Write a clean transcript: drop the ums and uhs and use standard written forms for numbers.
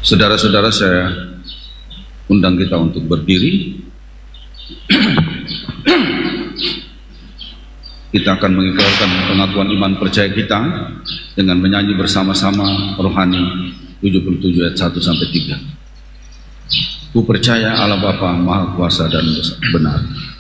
Saudara-saudara, saya undang kita untuk berdiri. Kita akan mengikrarkan pengakuan iman percaya kita dengan menyanyi bersama-sama rohani 77 ayat 1 sampai 3. Ku percaya Allah Bapa Maha Kuasa dan benar,